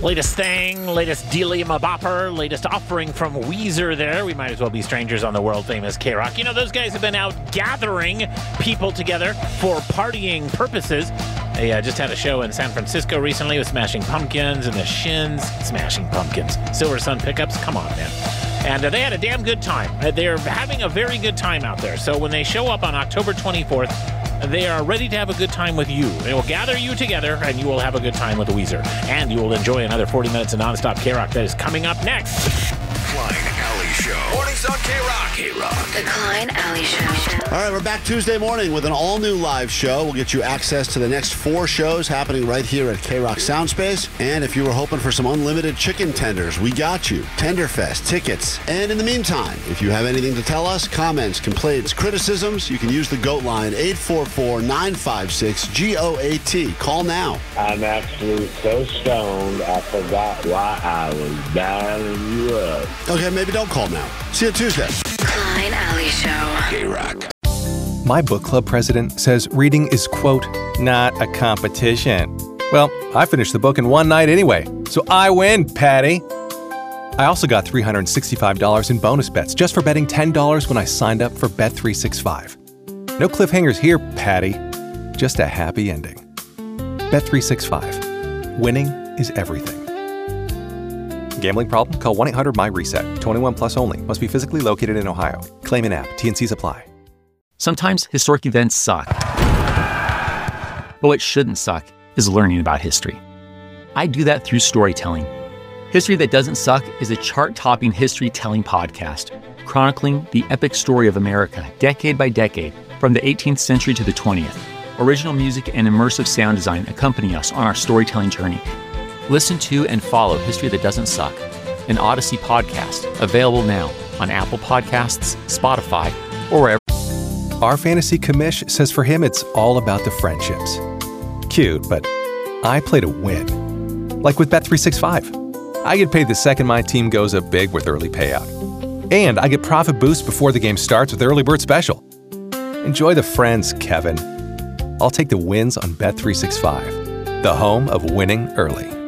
Latest thing, latest dealy mabopper, latest offering from Weezer there. We might as well be strangers on the world-famous K-Rock. You know, those guys have been out gathering people together for partying purposes. They just had a show in San Francisco recently with Smashing Pumpkins and the Shins. Smashing Pumpkins. Silver Sun Pickups. Come on, man. And they had a damn good time. They're having a very good time out there. So when they show up on October 24th, they are ready to have a good time with you. They will gather you together, and you will have a good time with Weezer. And you will enjoy another 40 minutes of nonstop K-Rock that is coming up next. Klein Alley Show. Mornings on K-Rock. K-Rock. The Klein Alley Show. All right, we're back Tuesday morning with an all-new live show. We'll get you access to the next 4 shows happening right here at K-Rock Soundspace. And if you were hoping for some unlimited chicken tenders, we got you. Tenderfest, tickets. And in the meantime, if you have anything to tell us, comments, complaints, criticisms, you can use the GOAT line, 844-956-GOAT. Call now. I'm actually so stoned, I forgot why I was dialing you up. Okay, maybe don't call now. See you Tuesday. Klein Alley Show. K-Rock. My book club president says reading is, quote, not a competition. Well, I finished the book in one night anyway, so I win, Patty. I also got $365 in bonus bets just for betting $10 when I signed up for Bet365. No cliffhangers here, Patty. Just a happy ending. Bet365. Winning is everything. Gambling problem? Call 1-800-MY-RESET. 21 plus only. Must be physically located in Ohio. Claim in app. T&Cs apply. Sometimes historic events suck. But what shouldn't suck is learning about history. I do that through storytelling. History That Doesn't Suck is a chart-topping history-telling podcast, chronicling the epic story of America, decade by decade, from the 18th century to the 20th. Original music and immersive sound design accompany us on our storytelling journey. Listen to and follow History That Doesn't Suck, an Odyssey podcast, available now on Apple Podcasts, Spotify, or wherever. Our fantasy commish says for him it's all about the friendships. Cute, but I play to win. Like with Bet365. I get paid the second my team goes up big with early payout. And I get profit boost before the game starts with Early Bird Special. Enjoy the friends, Kevin. I'll take the wins on Bet365, the home of winning early.